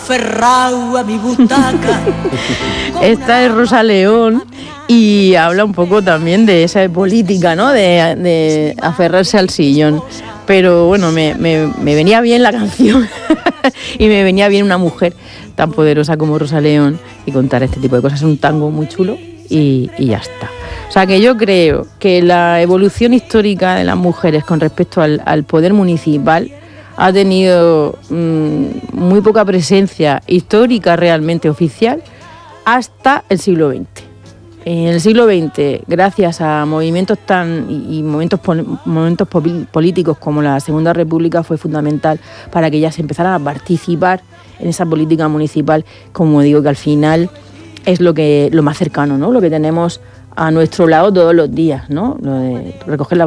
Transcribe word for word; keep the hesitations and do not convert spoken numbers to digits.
aferrado a mi butaca. Esta es Rosa León y habla un poco también de esa política, ¿no? De, de aferrarse al sillón. Pero bueno, me, me, me venía bien la canción y me venía bien una mujer tan poderosa como Rosa León y contar este tipo de cosas. Es un tango muy chulo y, y ya está. O sea que yo creo que la evolución histórica de las mujeres con respecto al, al poder municipal ha tenido mmm, muy poca presencia histórica realmente oficial hasta el siglo veinte. En el siglo veinte, gracias a movimientos tan y, y momentos, momentos políticos como la Segunda República, fue fundamental para que ellas empezaran a participar en esa política municipal, como digo, que al final es lo que lo más cercano, ¿no? Lo que tenemos a nuestro lado todos los días, ¿no? Lo de recoger la